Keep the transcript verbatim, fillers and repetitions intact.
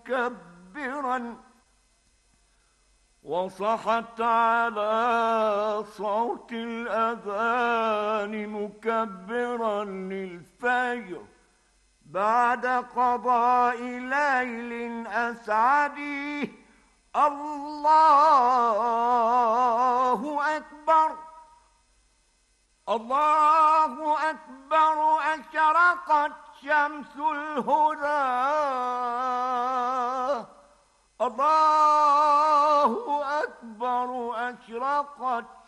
مكبرا، وصحت على صوت الأذان مكبرا للفجر بعد قضاء ليل أسعديه. الله أكبر الله أكبر، أشرقت شمس الهدى. الله أكبر، أشرقت